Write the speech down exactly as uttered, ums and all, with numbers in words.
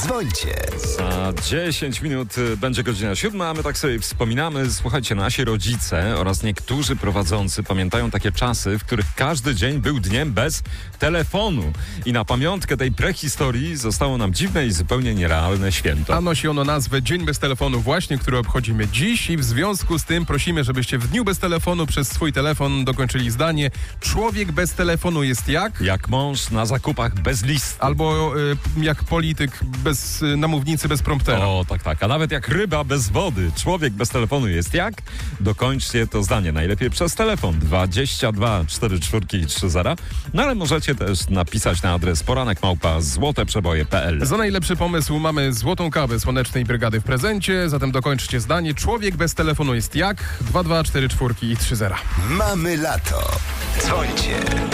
Dzwońcie. Za dziesięć minut będzie godzina siódma, a my tak sobie wspominamy. Słuchajcie, nasi rodzice oraz niektórzy prowadzący pamiętają takie czasy, w których każdy dzień był dniem bez telefonu. I na pamiątkę tej prehistorii zostało nam dziwne i zupełnie nierealne święto. A nosi ono nazwę Dzień bez telefonu właśnie, który obchodzimy dziś i w związku z tym prosimy, żebyście w dniu bez telefonu przez swój telefon dokończyli zdanie: człowiek bez telefonu jest jak? Jak mąż na zakupach bez listy. Albo y, jak polityk bez y, namównicy, bez promptera. O, tak, tak. A nawet jak ryba bez wody. Człowiek bez telefonu jest jak? Dokończcie to zdanie. Najlepiej przez telefon dwadzieścia dwa cztery cztery trzy zero. No ale możecie też napisać na adres poranek małpa złote przeboje kropka p l. Za najlepszy pomysł mamy złotą kawę Słonecznej Brygady w prezencie, zatem dokończcie zdanie: człowiek bez telefonu jest jak? dwa dwa cztery cztery trzy zero. Mamy lato. Dzwońcie.